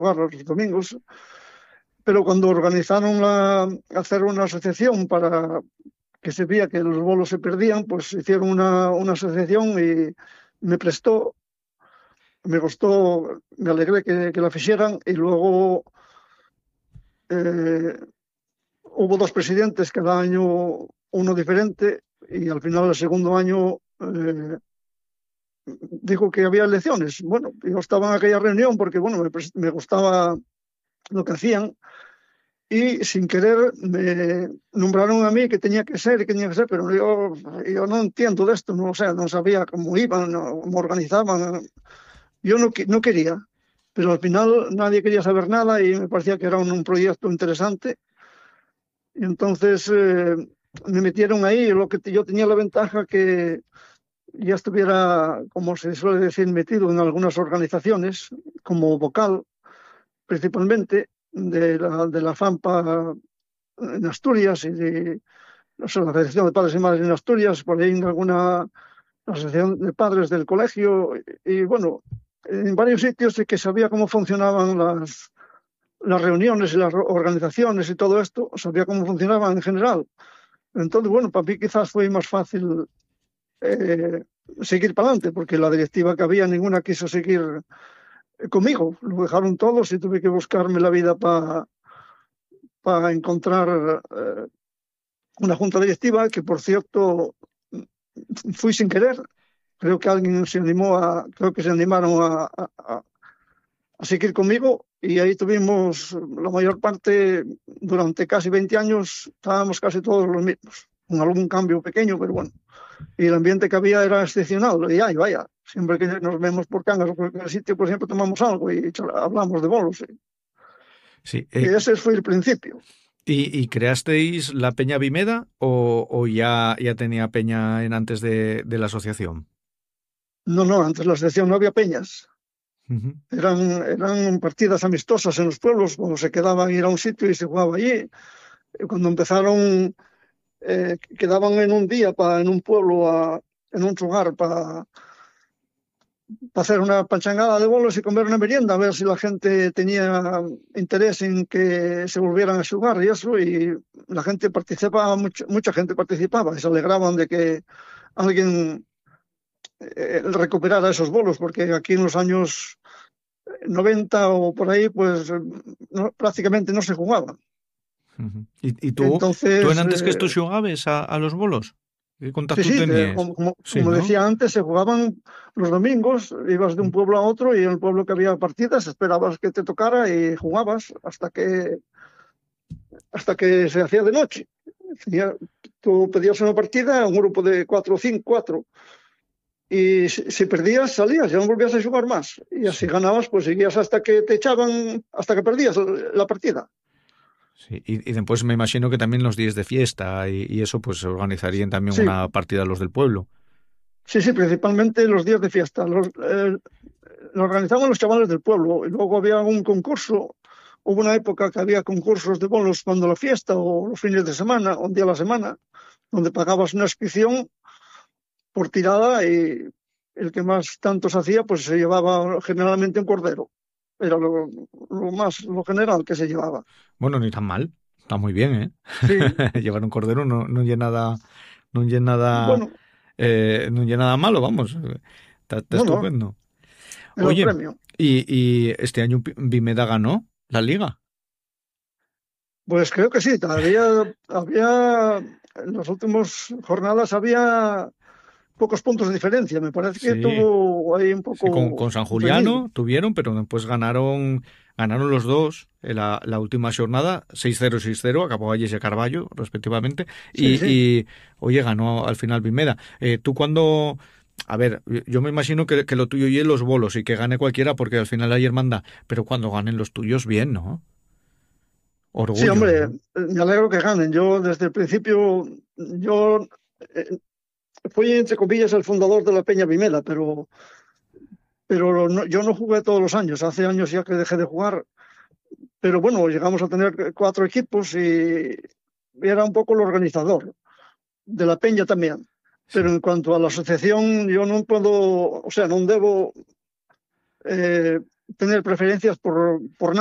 jugar los domingos. Pero cuando organizaron hacer una asociación para que se veía que los bolos se perdían, pues hicieron una asociación y me prestó, me gustó, me alegré que la hicieran y luego eh, hubo dos presidentes cada año, uno diferente, y al final del segundo año dijo que había elecciones. Bueno, yo estaba en aquella reunión porque bueno, me gustaba lo que hacían. Y sin querer me nombraron a mí que tenía que ser, pero yo no entiendo de esto, no, o sea, no sabía cómo iban, cómo organizaban. Yo no quería, pero al final nadie quería saber nada y me parecía que era un proyecto interesante. Y entonces me metieron ahí, yo tenía la ventaja que ya estuviera, como se suele decir, metido en algunas organizaciones, como vocal principalmente, de la FAMPA en Asturias y no sé, la Federación de Padres y Madres en Asturias, por ahí en alguna asociación de padres del colegio y bueno, en varios sitios sí que sabía cómo funcionaban las reuniones y las organizaciones y todo esto, sabía cómo funcionaban en general. Entonces, bueno, para mí quizás fue más fácil eh, seguir para adelante, porque la directiva que había, ninguna quiso seguir conmigo. Lo dejaron todos y tuve que buscarme la vida para encontrar una junta directiva que, por cierto, fui sin querer. Creo que se animaron a seguir conmigo y ahí tuvimos la mayor parte, durante casi 20 años, estábamos casi todos los mismos, con algún cambio pequeño, pero bueno. Y el ambiente que había era excepcional. Y ay, vaya, siempre que nos vemos por Cangas o por cualquier sitio, pues siempre tomamos algo y hablamos de bolos. ¿Sí? Sí. Y ese fue el principio. ¿Y creasteis la Peña Vimeda o ya tenía Peña en antes de la asociación? No, antes la selección no había peñas. Ujú. Eran partidas amistosas en los pueblos, cuando se quedaban ir a un sitio y se jugaba allí. Cuando empezaron, quedaban en un día en un pueblo, en un lugar, para hacer una pachangada de bolos y comer una merienda, a ver si la gente tenía interés en que se volvieran a jugar y eso. Y la gente participaba, mucha gente participaba y se alegraban de que alguien recuperara esos bolos, porque aquí en los años 90 o por ahí, pues prácticamente no se jugaba. Ujú. ¿Y tú en Entonces, antes que esto xogabes a los bolos? ¿Qué sí, contacto sí, tenías? Sí, como ¿no? decía antes, se jugaban los domingos, ibas de un pueblo a otro y en el pueblo que había partidas, esperabas que te tocara y jugabas hasta que se hacía de noche. Tú pedías una partida, un grupo de cuatro o cinco, cuatro, y si perdías, salías, ya no volvías a jugar más. Y así Sí, ganabas, pues seguías hasta que te echaban, hasta que perdías la partida. sí. Y después me imagino que también los días de fiesta y eso, pues organizarían también Sí, una partida los del pueblo. sí, principalmente los días de fiesta. Lo organizaban los chavales del pueblo y luego había un concurso. Hubo una época que había concursos de bolos cuando la fiesta o los fines de semana, un día a la semana, donde pagabas una inscripción por tirada y el que más tantos hacía, pues se llevaba generalmente un cordero. Era lo general que se llevaba. Bueno, ni tan mal. Está muy bien, ¿eh? Sí, Llevar un cordero no lle nada, no lle nada, bueno, no lle nada malo, vamos. Está no, estupendo. era el Oye, premio. y este año Vimeda ganó la liga. Pues creo que sí, en las últimas jornadas había pocos puntos de diferencia. Me parece que Sí, tuvo ahí un sí, poco con San reñido. Juliano tuvieron, pero después ganaron los dos en la última jornada, 6-0, 6-0, acabó allí ese Carballo, respectivamente, Sí, sí. oye, ganó al final Vimeda. Tú cuando, a ver, yo me imagino que lo tuyo y los bolos y que gane cualquiera porque al final ayer manda, pero cuando ganen los tuyos, bien, ¿no? Sí, Orgullo, hombre, ¿no? me alegro que ganen. Yo desde el principio, yo fui entre comillas el fundador de la Peña Vimela, pero yo no jugué todos los años. Hace años ya que dejé de jugar. Pero bueno, llegamos a tener cuatro equipos y era un poco el organizador de la Peña también. Pero Sí. en cuanto a la asociación, yo no puedo, o sea, no debo tener preferencias por